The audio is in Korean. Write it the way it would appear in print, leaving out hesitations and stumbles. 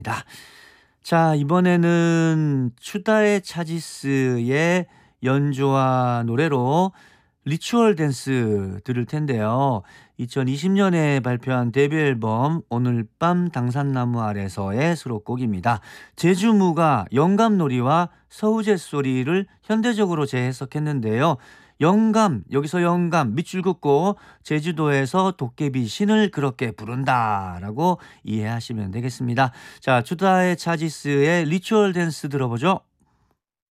자, 이번에는 추다의 차지스의 연주와 노래로 리추얼 댄스 들을 텐데요. 2020년에 발표한 데뷔 앨범 오늘 밤 당산나무 아래서의 수록곡입니다. 제주무가 영감놀이와 서우재 소리를 현대적으로 재해석했는데요. 영감, 여기서 영감, 밑줄 긋고 제주도에서 도깨비 신을 그렇게 부른다라고 이해하시면 되겠습니다. 자, 추다의 차지스의 리추얼 댄스 들어보죠.